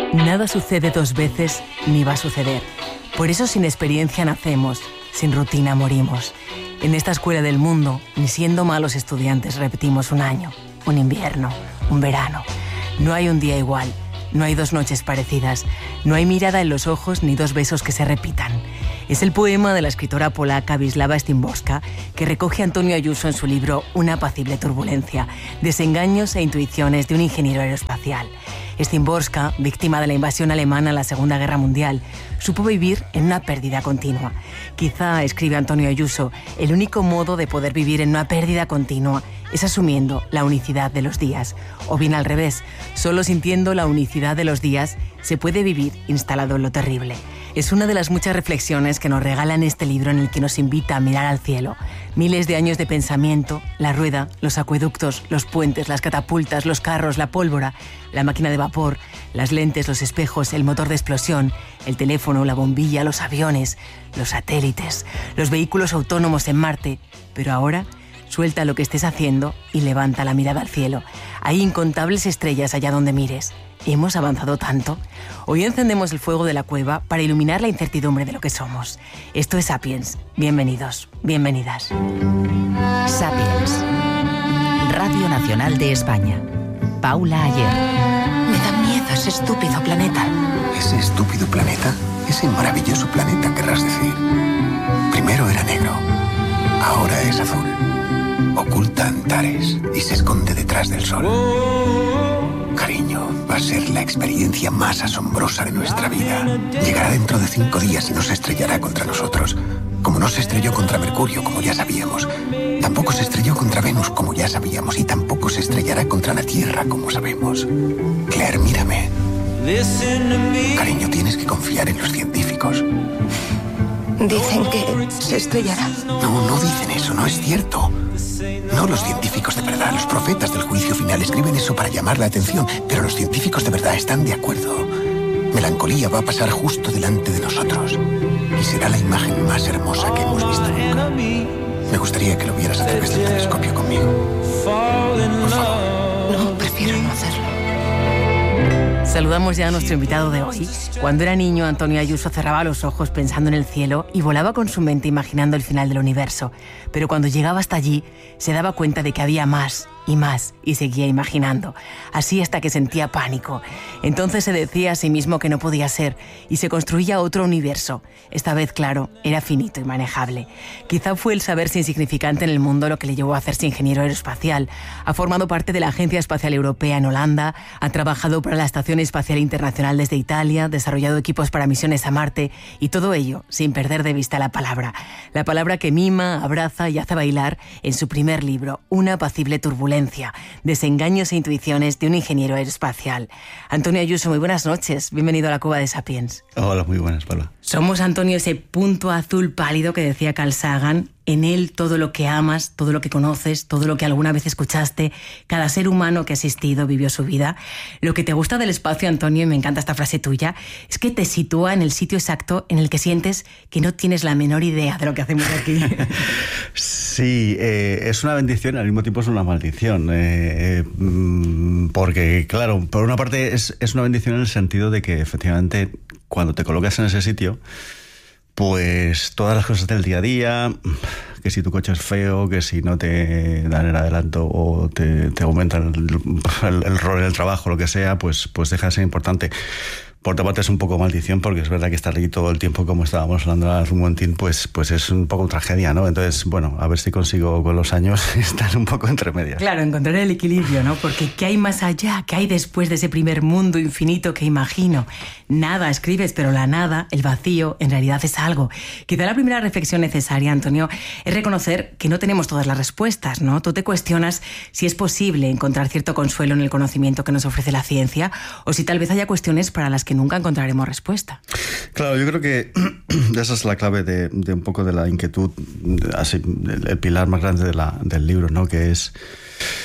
Nada sucede dos veces ni va a suceder. Por eso sin experiencia nacemos, sin rutina morimos. En esta escuela del mundo, ni siendo malos estudiantes repetimos un año, un invierno, un verano. No hay un día igual, no hay dos noches parecidas, no hay mirada en los ojos ni dos besos que se repitan. Es el poema de la escritora polaca Wisława Szymborska que recoge Antonio Ayuso en su libro Una apacible turbulencia, desengaños e intuiciones de un ingeniero aeroespacial. Szymborska, víctima de la invasión alemana en la Segunda Guerra Mundial, supo vivir en una pérdida continua. Quizá, escribe Antonio Ayuso, el único modo de poder vivir en una pérdida continua es asumiendo la unicidad de los días. O bien al revés, solo sintiendo la unicidad de los días se puede vivir instalado en lo terrible. Es una de las muchas reflexiones que nos regalan este libro en el que nos invita a mirar al cielo. Miles de años de pensamiento, la rueda, los acueductos, los puentes, las catapultas, los carros, la pólvora, la máquina de vapor, las lentes, los espejos, el motor de explosión, el teléfono, la bombilla, los aviones, los satélites, los vehículos autónomos en Marte. Pero ahora, suelta lo que estés haciendo y levanta la mirada al cielo. Hay incontables estrellas allá donde mires. ¿Hemos avanzado tanto? Hoy encendemos el fuego de la cueva para iluminar la incertidumbre de lo que somos. Esto es Sapiens. Bienvenidos, bienvenidas. Sapiens. Radio Nacional de España. Paula Ayer. Me da miedo ese estúpido planeta. ¿Ese estúpido planeta? Ese maravilloso planeta, querrás decir. Primero era negro, ahora es azul. Oculta Antares y se esconde detrás del sol. Cariño, va a ser la experiencia más asombrosa de nuestra vida. Llegará dentro de 5 días y no se estrellará contra nosotros. Como no se estrelló contra Mercurio, como ya sabíamos. Tampoco se estrelló contra Venus, como ya sabíamos. Y tampoco se estrellará contra la Tierra, como sabemos. Claire, mírame. Cariño, tienes que confiar en los científicos. Dicen que se estrellará. No dicen eso, no es cierto. No los científicos de verdad, los profetas del juicio final escriben eso para llamar la atención, pero los científicos de verdad están de acuerdo. Melancolía va a pasar justo delante de nosotros y será la imagen más hermosa que hemos visto nunca. Me gustaría que lo vieras a través del telescopio conmigo. Por favor. No, prefiero no hacerlo. Saludamos ya a nuestro invitado de hoy. Cuando era niño, Antonio Ayuso cerraba los ojos pensando en el cielo y volaba con su mente imaginando el final del universo. Pero cuando llegaba hasta allí, se daba cuenta de que había más y seguía imaginando. Así hasta que sentía pánico. Entonces se decía a sí mismo que no podía ser y se construía otro universo. Esta vez, claro, era finito y manejable. Quizá fue el saberse insignificante en el mundo lo que le llevó a hacerse ingeniero aeroespacial. Ha formado parte de la Agencia Espacial Europea en Holanda, ha trabajado para la Estación Espacial Internacional desde Italia, desarrollado equipos para misiones a Marte y todo ello sin perder de vista la palabra. La palabra que mima, abraza y hace bailar en su primer libro, Una apacible turbulencia, desengaños e intuiciones de un ingeniero aeroespacial. Antonio Ayuso, muy buenas noches. Bienvenido a la Cueva de Sapiens. Hola, muy buenas, Paula. Somos, Antonio, ese punto azul pálido que decía Carl Sagan. En él todo lo que amas, todo lo que conoces, todo lo que alguna vez escuchaste, cada ser humano que ha existido vivió su vida. Lo que te gusta del espacio, Antonio, y me encanta esta frase tuya, es que te sitúa en el sitio exacto en el que sientes que no tienes la menor idea de lo que hacemos aquí. Sí, es una bendición y al mismo tiempo es una maldición. Porque, claro, por una parte es una bendición en el sentido de que efectivamente cuando te colocas en ese sitio, pues todas las cosas del día a día, que si tu coche es feo, que si no te dan el adelanto o te aumentan el rol en el trabajo, lo que sea, pues deja de ser importante. Por otra parte es un poco maldición porque es verdad que estar allí todo el tiempo, como estábamos hablando hace un momentín, pues es un poco tragedia, ¿no? Entonces, bueno, a ver si consigo con los años estar un poco entre medias. Claro, encontrar el equilibrio, ¿no? Porque ¿qué hay más allá? ¿Qué hay después de ese primer mundo infinito que imagino? Nada, escribes, pero la nada, el vacío, en realidad es algo. Quizá la primera reflexión necesaria, Antonio, es reconocer que no tenemos todas las respuestas, ¿no? Tú te cuestionas si es posible encontrar cierto consuelo en el conocimiento que nos ofrece la ciencia o si tal vez haya cuestiones para las que nunca encontraremos respuesta. Claro, yo creo que esa es la clave de un poco de la inquietud, así, el pilar más grande del libro, ¿no? Que es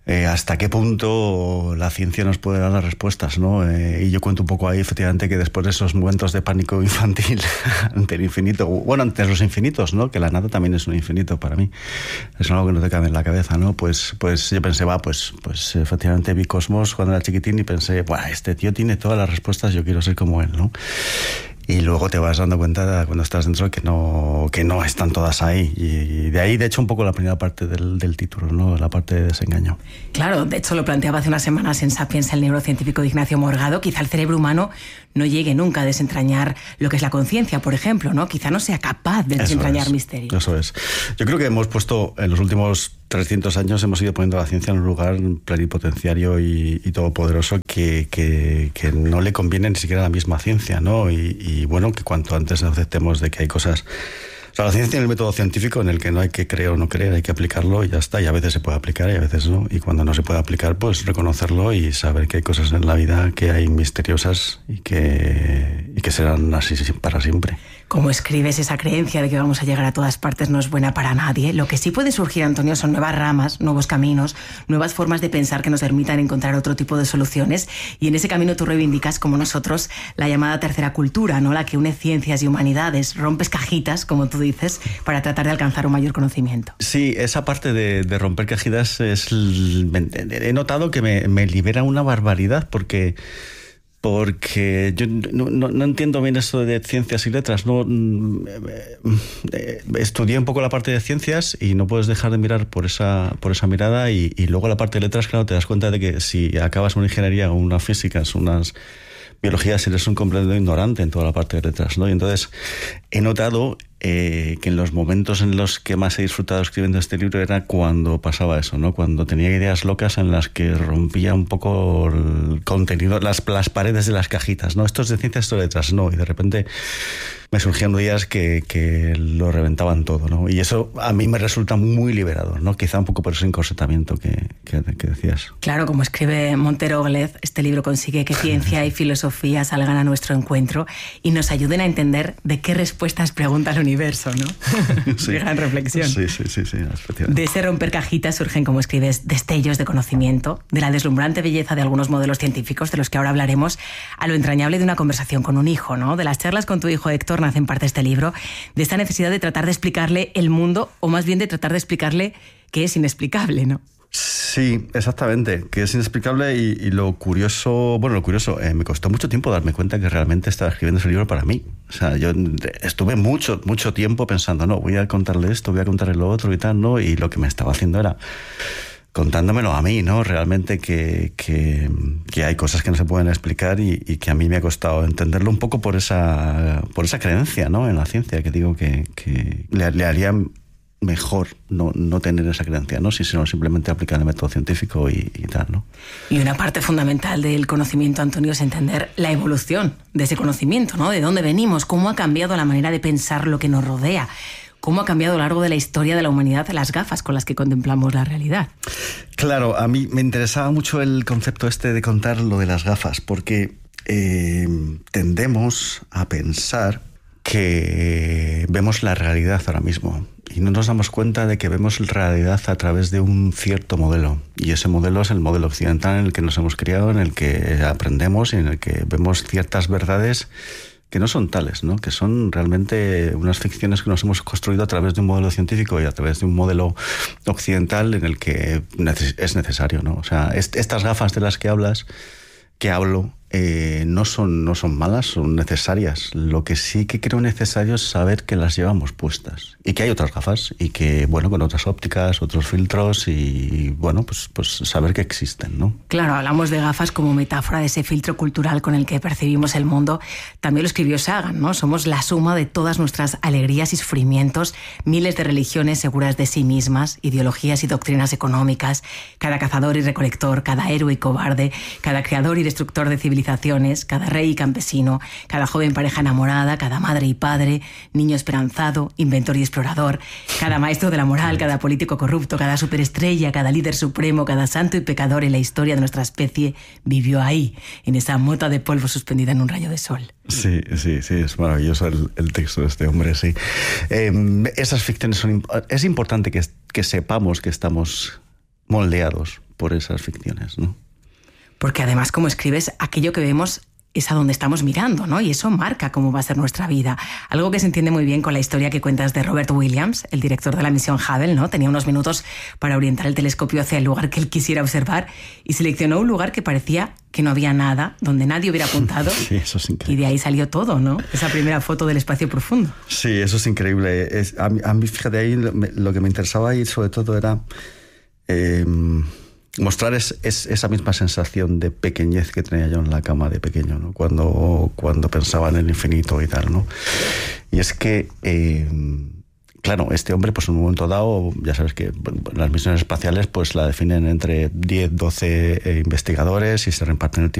hasta qué punto la ciencia nos puede dar las respuestas, ¿no? Y yo cuento un poco ahí, efectivamente, que después de esos momentos de pánico infantil ante el infinito, bueno, ante los infinitos, ¿no? Que la nada también es un infinito para mí. Es algo que no te cabe en la cabeza, ¿no? Pues yo pensé, pues efectivamente vi Cosmos cuando era chiquitín y pensé, ¡buah, este tío tiene todas las respuestas, yo quiero ser como él, ¿no? Y luego te vas dando cuenta cuando estás dentro que no están todas ahí. Y de ahí, de hecho, un poco la primera parte del título, ¿no? La parte de desengaño. Claro, de hecho lo planteaba hace unas semanas en Sapiens el neurocientífico Ignacio Morgado. Quizá el cerebro humano no llegue nunca a desentrañar lo que es la conciencia, por ejemplo, ¿no? Quizá no sea capaz de desentrañar misterios. Eso es. Yo creo que hemos puesto, en los últimos 300 años, hemos ido poniendo a la ciencia en un lugar plenipotenciario y todopoderoso que no le conviene ni siquiera a la misma ciencia, ¿no? Y bueno, que cuanto antes aceptemos de que hay cosas... O sea, la ciencia tiene el método científico en el que no hay que creer o no creer, hay que aplicarlo y ya está. Y a veces se puede aplicar y a veces no. Y cuando no se puede aplicar, pues reconocerlo y saber que hay cosas en la vida que hay misteriosas y que serán así para siempre. Como escribes, esa creencia de que vamos a llegar a todas partes no es buena para nadie. Lo que sí puede surgir, Antonio, son nuevas ramas, nuevos caminos, nuevas formas de pensar que nos permitan encontrar otro tipo de soluciones. Y en ese camino tú reivindicas, como nosotros, la llamada tercera cultura, ¿no? La que une ciencias y humanidades. Rompes cajitas, como tú dices, para tratar de alcanzar un mayor conocimiento. Sí, esa parte de romper cajitas he notado que me libera una barbaridad porque yo no entiendo bien esto de ciencias y letras. Estudié un poco la parte de ciencias y no puedes dejar de mirar por esa mirada y luego la parte de letras, claro, te das cuenta de que si acabas una ingeniería o unas físicas, unas biologías, eres un completo ignorante en toda la parte de letras, ¿no? Y entonces he notado que en los momentos en los que más he disfrutado escribiendo este libro era cuando pasaba eso, ¿no? Cuando tenía ideas locas en las que rompía un poco el contenido, las paredes de las cajitas, ¿no? Esto es de ciencias, esto de letras, no. Y de repente me surgían ideas que lo reventaban todo, ¿no? Y eso a mí me resulta muy liberador, ¿no? Quizá un poco por ese encorsetamiento que decías. Claro, como escribe Montero Glez, este libro consigue que ciencia y filosofía salgan a nuestro encuentro y nos ayuden a entender de qué respuestas pregunta el universo, ¿no? Sí. Gran reflexión. Sí, especialmente. De ese romper cajitas surgen, como escribes, destellos de conocimiento, de la deslumbrante belleza de algunos modelos científicos, de los que ahora hablaremos, a lo entrañable de una conversación con un hijo, ¿no? De las charlas con tu hijo Héctor nace en parte este libro, de esta necesidad de tratar de explicarle el mundo, o más bien de tratar de explicarle que es inexplicable, ¿no? Sí, exactamente, que es inexplicable y lo curioso, me costó mucho tiempo darme cuenta que realmente estaba escribiendo ese libro para mí. O sea, yo estuve mucho tiempo pensando, no, voy a contarle esto, voy a contarle lo otro y tal, ¿no? Y lo que me estaba haciendo era contándomelo a mí, ¿no? Realmente que hay cosas que no se pueden explicar y que a mí me ha costado entenderlo un poco por esa creencia, ¿no? En la ciencia, que digo que le haría mejor no tener esa creencia, ¿no? Sino simplemente aplicar el método científico y tal, ¿no? Y una parte fundamental del conocimiento, Antonio, es entender la evolución de ese conocimiento, ¿no? De dónde venimos, cómo ha cambiado la manera de pensar lo que nos rodea, cómo ha cambiado a lo largo de la historia de la humanidad las gafas con las que contemplamos la realidad. Claro, a mí me interesaba mucho el concepto de contar lo de las gafas, porque tendemos a pensar que vemos la realidad ahora mismo y no nos damos cuenta de que vemos la realidad a través de un cierto modelo, y ese modelo es el modelo occidental en el que nos hemos criado, en el que aprendemos y en el que vemos ciertas verdades que no son tales, ¿no? Que son realmente unas ficciones que nos hemos construido a través de un modelo científico y a través de un modelo occidental en el que es necesario, ¿no? O sea, estas gafas de las que hablo no son malas, son necesarias. Lo que sí que creo necesario es saber que las llevamos puestas y que hay otras gafas y que, bueno, con otras ópticas, otros filtros y, bueno, pues saber que existen, ¿no? Claro, hablamos de gafas como metáfora de ese filtro cultural con el que percibimos el mundo. También lo escribió Sagan, ¿no? Somos la suma de todas nuestras alegrías y sufrimientos, miles de religiones seguras de sí mismas, ideologías y doctrinas económicas, cada cazador y recolector, cada héroe y cobarde, cada creador y destructor de civilizaciones, cada rey y campesino, cada joven pareja enamorada, cada madre y padre, niño esperanzado, inventor y explorador, cada maestro de la moral, cada político corrupto, cada superestrella, cada líder supremo, cada santo y pecador en la historia de nuestra especie vivió ahí, en esa mota de polvo suspendida en un rayo de sol. Sí, es maravilloso el texto de este hombre, sí. Esas ficciones es importante que sepamos que estamos moldeados por esas ficciones, ¿no? Porque además, como escribes, aquello que vemos es a donde estamos mirando, ¿no? Y eso marca cómo va a ser nuestra vida. Algo que se entiende muy bien con la historia que cuentas de Robert Williams, el director de la misión Hubble, ¿no? Tenía unos minutos para orientar el telescopio hacia el lugar que él quisiera observar y seleccionó un lugar que parecía que no había nada, donde nadie hubiera apuntado. Sí, eso es increíble. Y de ahí salió todo, ¿no? Esa primera foto del espacio profundo. Sí, eso es increíble. A mí, fíjate, ahí lo que me interesaba ahí sobre todo era mostrar esa misma sensación de pequeñez que tenía yo en la cama de pequeño, ¿no? Cuando pensaba en el infinito y tal, ¿no? Y es que, claro, este hombre, pues en un momento dado, ya sabes que las misiones espaciales pues la definen entre 10, 12 investigadores y se reparten